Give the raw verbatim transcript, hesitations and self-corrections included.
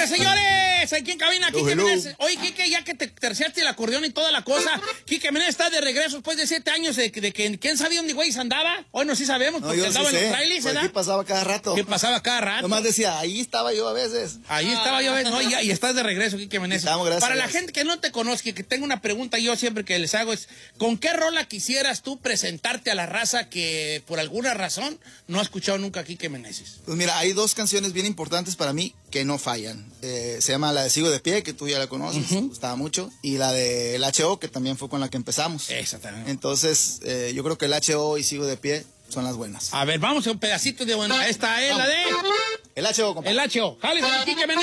señores! Aquí en cabina, Quique hello. Menéndez. Oye, Quique, ya que te terciaste el acordeón y toda la cosa, Quique Menéndez está de regreso después de siete años de, de que quién sabía dónde güey andaba. Hoy no sí sabemos, No, porque yo andaba sí en sé. los trailers, Por ¿verdad? aquí pasaba cada rato. Que pasaba cada rato. Nomás decía, ahí estaba yo a veces. Ahí estaba yo, no, y, y estás de regreso, Quique Menéndez. Estamos, gracias, Para la gracias. gente que no te conozca, que tengo una pregunta yo siempre que les hago es, ¿con qué rola quisieras tú presentarte a la raza que por alguna razón no ha escuchado nunca a Quique Menéndez? Pues mira, hay dos canciones bien importantes para mí que no fallan. Eh, se llama la de Sigo de Pie, que tú ya la conoces, Uh-huh. me gustaba mucho, y la de el H O, que también fue con la que empezamos. Exactamente. Entonces, eh, yo creo que el H O y Sigo de Pie son las buenas. A ver, vamos a un pedacito de bueno. Esta es la de El H O, compadre. el H O. Jale, Quique Menéndez.